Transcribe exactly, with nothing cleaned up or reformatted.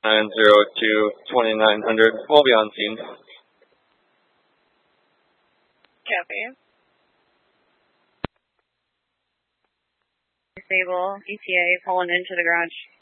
nine zero two, twenty-nine hundred. We'll be on scene. Copy. Disable, E T A, pulling into the garage.